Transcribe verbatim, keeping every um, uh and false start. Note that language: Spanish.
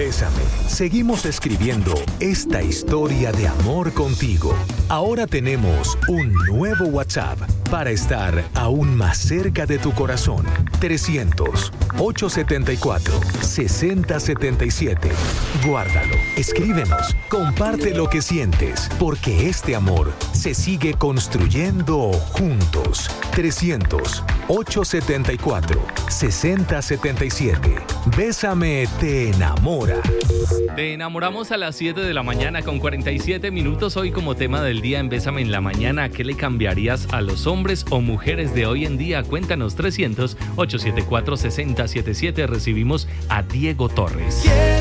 Bésame. Seguimos escribiendo esta historia de amor contigo. Ahora tenemos un nuevo WhatsApp para estar aún más cerca de tu corazón. trescientos, ochocientos setenta y cuatro, sesenta setenta y siete. Guárdalo, escríbenos, comparte lo que sientes, porque este amor se sigue construyendo juntos. trescientos, ochocientos setenta y cuatro, sesenta setenta y siete. Bésame te enamora. Te enamoramos a las siete de la mañana con cuarenta y siete minutos. Hoy como tema del día en Bésame en la mañana, ¿qué le cambiarías a los hombres o mujeres de hoy en día? Cuéntanos. Trescientos, ochocientos setenta y cuatro, sesenta setenta y siete. Recibimos a Diego Torres.